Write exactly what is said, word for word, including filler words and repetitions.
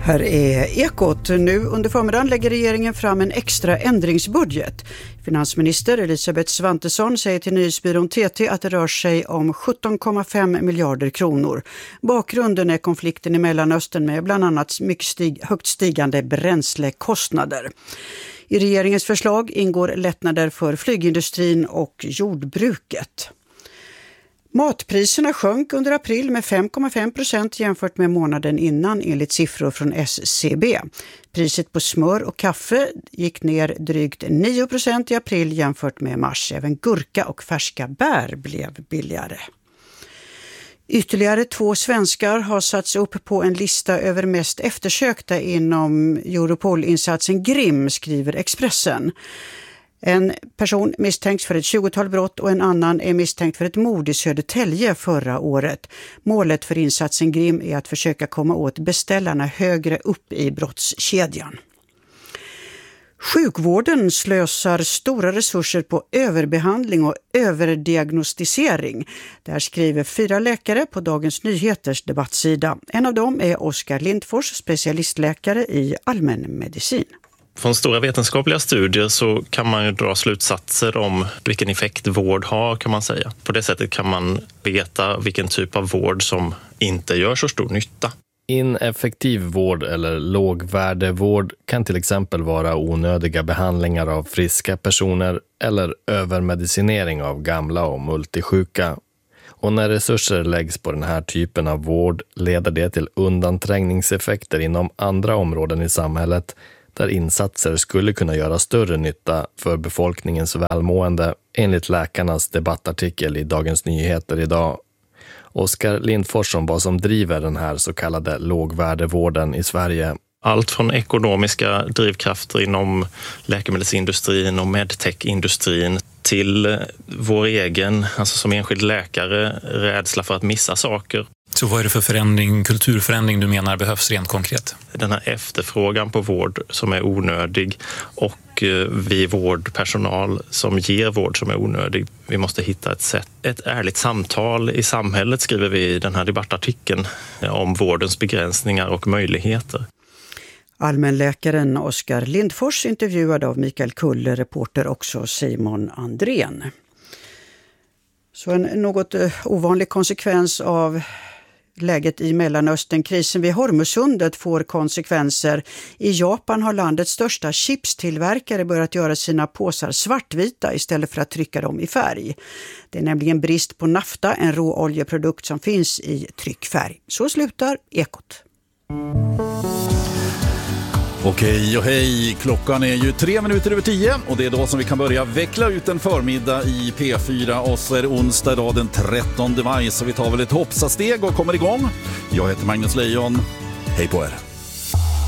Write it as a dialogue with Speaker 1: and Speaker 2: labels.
Speaker 1: Här är Ekot. Nu under förmiddagen lägger regeringen fram en extra ändringsbudget. Finansminister Elisabeth Svantesson säger till nyhetsbyrån T T att det rör sig om sjutton komma fem miljarder kronor. Bakgrunden är konflikten i Mellanöstern med bland annat mycket stig- högt stigande bränslekostnader. I regeringens förslag ingår lättnader för flygindustrin och jordbruket. Matpriserna sjönk under april med fem komma fem procent jämfört med månaden innan enligt siffror från S C B. Priset på smör och kaffe gick ner drygt nio procent i april jämfört med mars. Även gurka och färska bär blev billigare. Ytterligare två svenskar har satts upp på en lista över mest eftersökta inom Europol-insatsen Grim, skriver Expressen. En person misstänks för ett tjugotal brott och en annan är misstänkt för ett mord i Södertälje förra året. Målet för insatsen Grim är att försöka komma åt beställarna högre upp i brottskedjan. Sjukvården slösar stora resurser på överbehandling och överdiagnostisering. Där skriver fyra läkare på Dagens Nyheters debattsida. En av dem är Oskar Lindfors, specialistläkare i allmänmedicin.
Speaker 2: Från stora vetenskapliga studier så kan man ju dra slutsatser om vilken effekt vård har, kan man säga. På det sättet kan man veta vilken typ av vård som inte gör så stor nytta.
Speaker 3: Ineffektiv vård eller lågvärdevård kan till exempel vara onödiga behandlingar av friska personer eller övermedicinering av gamla och multisjuka. Och när resurser läggs på den här typen av vård leder det till undanträngningseffekter inom andra områden i samhället där insatser skulle kunna göra större nytta för befolkningens välmående, enligt läkarnas debattartikel i Dagens Nyheter idag. Oskar Lindfors om vad som driver den här så kallade lågvärdevården i Sverige.
Speaker 2: Allt från ekonomiska drivkrafter inom läkemedelsindustrin och medtech-industrin till vår egen, alltså som enskild läkare, rädsla för att missa saker.
Speaker 4: Så vad är det för förändring, kulturförändring du menar behövs rent konkret?
Speaker 2: Den här efterfrågan på vård som är onödig och vi vårdpersonal som ger vård som är onödig. Vi måste hitta ett sätt, ett ärligt samtal i samhället, skriver vi i den här debattartikeln, om vårdens begränsningar och möjligheter.
Speaker 1: Allmänläkaren Oskar Lindfors intervjuad av Mikael Kulle, reporter också Simon Andrén. Så en något ovanlig konsekvens av läget i Mellanöstern. Krisen vid Hormuzsundet får konsekvenser. I Japan har landets största chipstillverkare börjat göra sina påsar svartvita istället för att trycka dem i färg. Det är nämligen brist på nafta, en råoljeprodukt som finns i tryckfärg. Så slutar Ekot.
Speaker 5: Okej och hej, klockan är ju tre minuter över tio och det är då som vi kan börja veckla ut en förmiddag i P fyra och så är det onsdag idag den trettonde maj så vi tar väl ett hoppsasteg och kommer igång. Jag heter Magnus Lejon, hej på er.